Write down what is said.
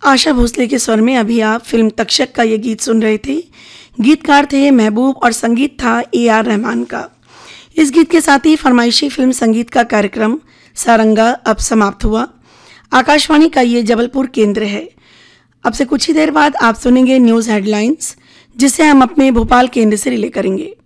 आशा भोसले के स्वर में अभी आप फिल्म तक्षक का ये गीत सुन रहे थे। गीतकार थे महबूब और संगीत था AR रहमान का। इस गीत के साथ ही फरमाइशी फिल्म संगीत का कार्यक्रम सारंगा अब समाप्त हुआ। आकाशवाणी का ये जबलपुर केंद्र है। अब से कुछ ही देर बाद आप सुनेंगे न्यूज़ हेडलाइंस, जिसे हम अपने भोपाल केंद्र से रिले करेंगे।